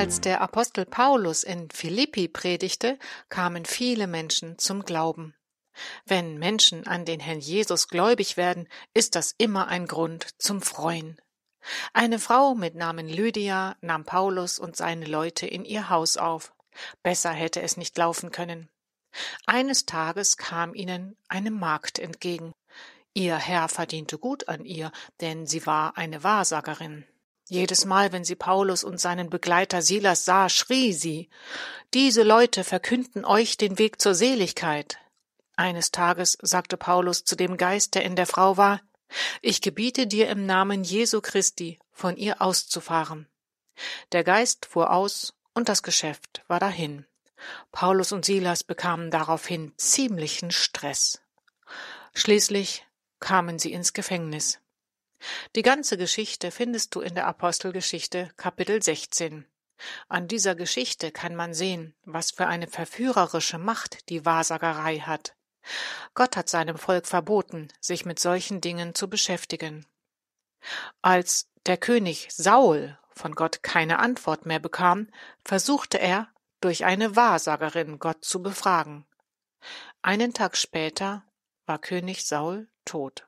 Als der Apostel Paulus in Philippi predigte, kamen viele Menschen zum Glauben. Wenn Menschen an den Herrn Jesus gläubig werden, ist das immer ein Grund zum Freuen. Eine Frau mit Namen Lydia nahm Paulus und seine Leute in ihr Haus auf. Besser hätte es nicht laufen können. Eines Tages kam ihnen eine Magd entgegen. Ihr Herr verdiente gut an ihr, denn sie war eine Wahrsagerin. Jedes Mal, wenn sie Paulus und seinen Begleiter Silas sah, schrie sie: »Diese Leute verkünden euch den Weg zur Seligkeit.« Eines Tages sagte Paulus zu dem Geist, der in der Frau war: »Ich gebiete dir im Namen Jesu Christi, von ihr auszufahren.« Der Geist fuhr aus und das Geschäft war dahin. Paulus und Silas bekamen daraufhin ziemlichen Stress. Schließlich kamen sie ins Gefängnis. Die ganze Geschichte findest du in der Apostelgeschichte, Kapitel 16. An dieser Geschichte kann man sehen, was für eine verführerische Macht die Wahrsagerei hat. Gott hat seinem Volk verboten, sich mit solchen Dingen zu beschäftigen. Als der König Saul von Gott keine Antwort mehr bekam, versuchte er, durch eine Wahrsagerin Gott zu befragen. Einen Tag später war König Saul tot.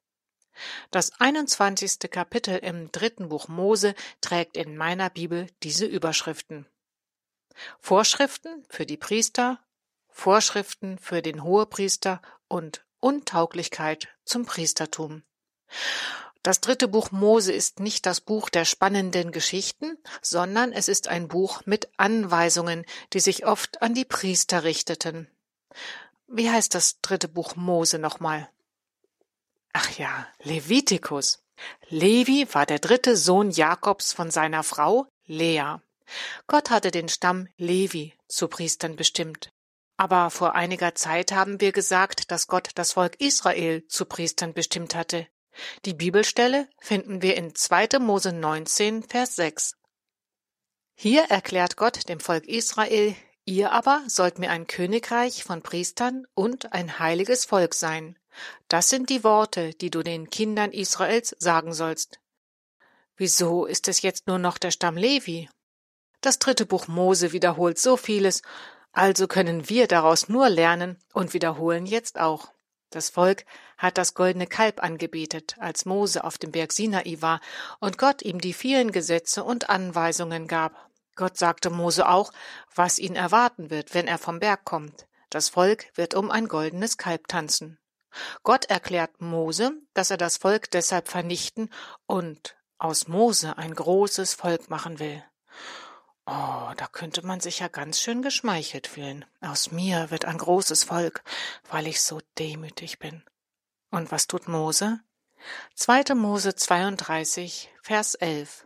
Das 21. Kapitel im 3. Buch Mose trägt in meiner Bibel diese Überschriften: Vorschriften für die Priester, Vorschriften für den Hohepriester und Untauglichkeit zum Priestertum. Das 3. Buch Mose ist nicht das Buch der spannenden Geschichten, sondern es ist ein Buch mit Anweisungen, die sich oft an die Priester richteten. Wie heißt das 3. Buch Mose nochmal? Ach ja, Levitikus. Levi war der 3. Sohn Jakobs von seiner Frau Lea. Gott hatte den Stamm Levi zu Priestern bestimmt. Aber vor einiger Zeit haben wir gesagt, dass Gott das Volk Israel zu Priestern bestimmt hatte. Die Bibelstelle finden wir in 2. Mose 19, Vers 6. Hier erklärt Gott dem Volk Israel: Ihr aber sollt mir ein Königreich von Priestern und ein heiliges Volk sein. Das sind die Worte, die du den Kindern Israels sagen sollst. Wieso ist es jetzt nur noch der Stamm Levi? Das 3. Buch Mose wiederholt so vieles, also können wir daraus nur lernen und wiederholen jetzt auch. Das Volk hat das goldene Kalb angebetet, als Mose auf dem Berg Sinai war und Gott ihm die vielen Gesetze und Anweisungen gab. Gott sagte Mose auch, was ihn erwarten wird, wenn er vom Berg kommt. Das Volk wird um ein goldenes Kalb tanzen. Gott erklärt Mose, dass er das Volk deshalb vernichten und aus Mose ein großes Volk machen will. Oh, da könnte man sich ja ganz schön geschmeichelt fühlen. Aus mir wird ein großes Volk, weil ich so demütig bin. Und was tut Mose? 2. Mose 32, Vers 11.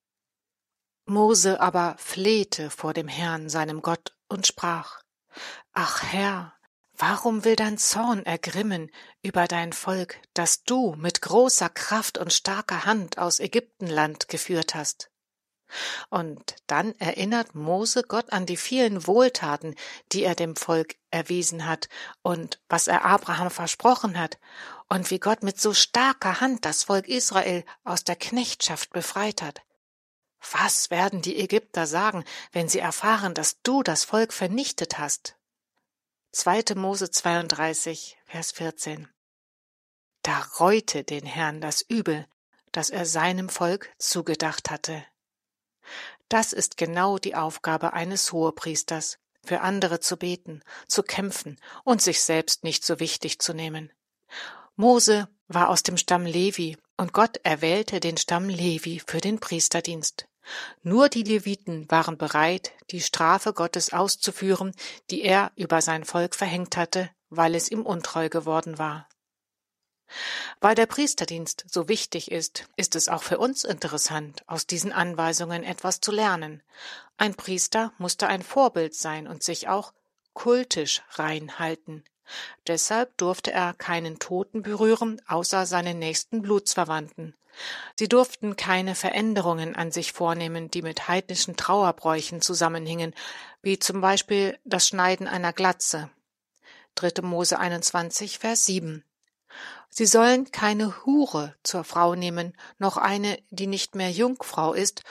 Mose aber flehte vor dem Herrn, seinem Gott, und sprach: Ach Herr, warum will dein Zorn ergrimmen über dein Volk, das du mit großer Kraft und starker Hand aus Ägyptenland geführt hast? Und dann erinnert Mose Gott an die vielen Wohltaten, die er dem Volk erwiesen hat und was er Abraham versprochen hat und wie Gott mit so starker Hand das Volk Israel aus der Knechtschaft befreit hat. Was werden die Ägypter sagen, wenn sie erfahren, dass du das Volk vernichtet hast? 2. Mose 32, Vers 14. Da reute den Herrn das Übel, das er seinem Volk zugedacht hatte. Das ist genau die Aufgabe eines Hohepriesters, für andere zu beten, zu kämpfen und sich selbst nicht so wichtig zu nehmen. Mose war aus dem Stamm Levi und Gott erwählte den Stamm Levi für den Priesterdienst. Nur die Leviten waren bereit, die Strafe Gottes auszuführen, die er über sein Volk verhängt hatte, weil es ihm untreu geworden war. Weil der Priesterdienst so wichtig ist, ist es auch für uns interessant, aus diesen Anweisungen etwas zu lernen. Ein Priester musste ein Vorbild sein und sich auch kultisch rein halten. Deshalb durfte er keinen Toten berühren, außer seinen nächsten Blutsverwandten. Sie durften keine Veränderungen an sich vornehmen, die mit heidnischen Trauerbräuchen zusammenhingen, wie zum Beispiel das Schneiden einer Glatze. 3. Mose 21, Vers 7. Sie sollen keine Hure zur Frau nehmen, noch eine, die nicht mehr Jungfrau ist,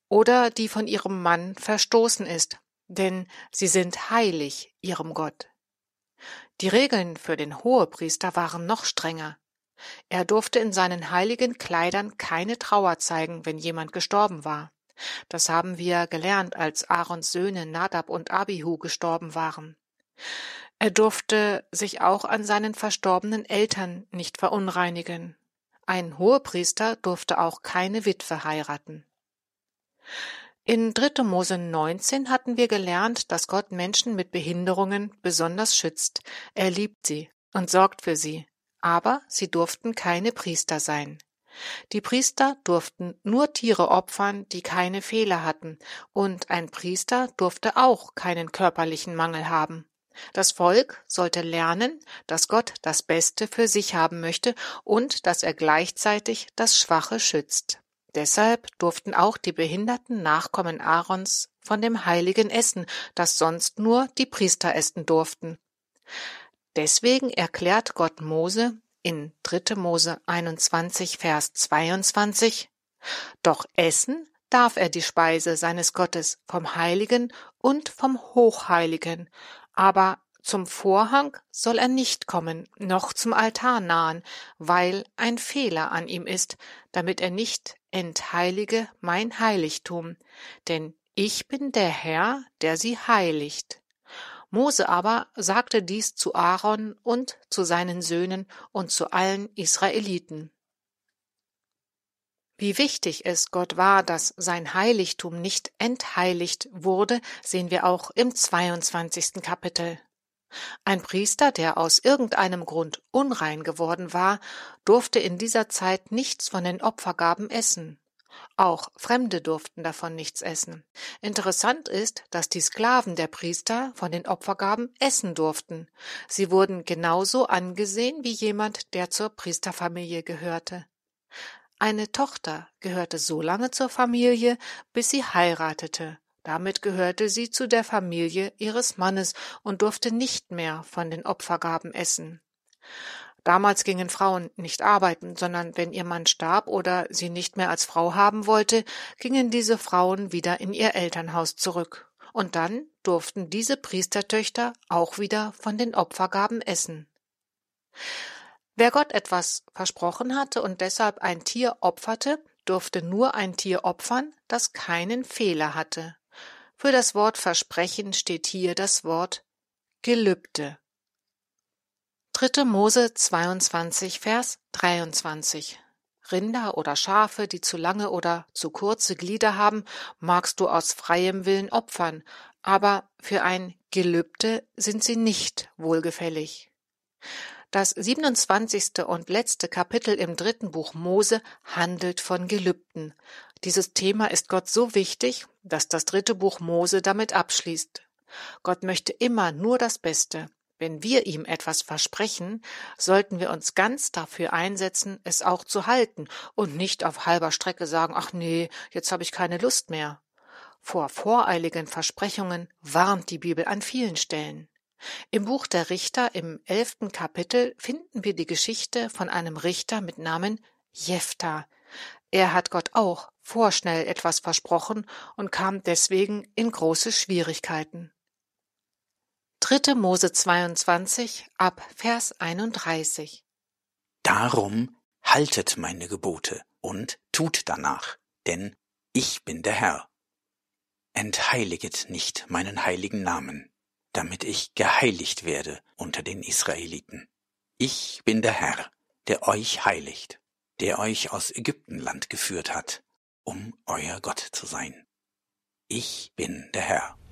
oder die von ihrem Mann verstoßen ist, denn sie sind heilig ihrem Gott. Die Regeln für den Hohepriester waren noch strenger. Er durfte in seinen heiligen Kleidern keine Trauer zeigen, wenn jemand gestorben war. Das haben wir gelernt, als Aarons Söhne Nadab und Abihu gestorben waren. Er durfte sich auch an seinen verstorbenen Eltern nicht verunreinigen. Ein Hohepriester durfte auch keine Witwe heiraten. In 3. Mose 19 hatten wir gelernt, dass Gott Menschen mit Behinderungen besonders schützt. Er liebt sie und sorgt für sie, aber sie durften keine Priester sein. Die Priester durften nur Tiere opfern, die keine Fehler hatten, und ein Priester durfte auch keinen körperlichen Mangel haben. Das Volk sollte lernen, dass Gott das Beste für sich haben möchte und dass er gleichzeitig das Schwache schützt. Deshalb durften auch die behinderten Nachkommen Aarons von dem Heiligen essen, das sonst nur die Priester essen durften. Deswegen erklärt Gott Mose in 3. Mose 21, Vers 22, doch essen darf er die Speise seines Gottes vom Heiligen und vom Hochheiligen, aber zum Vorhang soll er nicht kommen, noch zum Altar nahen, weil ein Fehler an ihm ist, damit er nicht entheilige mein Heiligtum, denn ich bin der Herr, der sie heiligt. Mose aber sagte dies zu Aaron und zu seinen Söhnen und zu allen Israeliten. Wie wichtig es Gott war, dass sein Heiligtum nicht entheiligt wurde, sehen wir auch im 22. Kapitel. Ein Priester, der aus irgendeinem Grund unrein geworden war, durfte in dieser Zeit nichts von den Opfergaben essen. Auch Fremde durften davon nichts essen. Interessant ist, dass die Sklaven der Priester von den Opfergaben essen durften. Sie wurden genauso angesehen wie jemand, der zur Priesterfamilie gehörte. Eine Tochter gehörte so lange zur Familie, bis sie heiratete. Damit gehörte sie zu der Familie ihres Mannes und durfte nicht mehr von den Opfergaben essen. Damals gingen Frauen nicht arbeiten, sondern wenn ihr Mann starb oder sie nicht mehr als Frau haben wollte, gingen diese Frauen wieder in ihr Elternhaus zurück. Und dann durften diese Priestertöchter auch wieder von den Opfergaben essen. Wer Gott etwas versprochen hatte und deshalb ein Tier opferte, durfte nur ein Tier opfern, das keinen Fehler hatte. Für das Wort Versprechen steht hier das Wort Gelübde. 3. Mose 22, Vers 23. Rinder oder Schafe, die zu lange oder zu kurze Glieder haben, magst du aus freiem Willen opfern, aber für ein Gelübde sind sie nicht wohlgefällig. Das 27. und letzte Kapitel im 3. Buch Mose handelt von Gelübden. Dieses Thema ist Gott so wichtig, dass das 3. Buch Mose damit abschließt. Gott möchte immer nur das Beste. Wenn wir ihm etwas versprechen, sollten wir uns ganz dafür einsetzen, es auch zu halten und nicht auf halber Strecke sagen, ach nee, jetzt habe ich keine Lust mehr. Vor voreiligen Versprechungen warnt die Bibel an vielen Stellen. Im Buch der Richter im 11. Kapitel finden wir die Geschichte von einem Richter mit Namen Jephta. Er hat Gott auch vorschnell etwas versprochen und kam deswegen in große Schwierigkeiten. 3. Mose 22 ab Vers 31. Darum haltet meine Gebote und tut danach, denn ich bin der Herr. Entheiliget nicht meinen heiligen Namen, damit ich geheiligt werde unter den Israeliten. Ich bin der Herr, der euch heiligt, der euch aus Ägyptenland geführt hat, um euer Gott zu sein. Ich bin der Herr.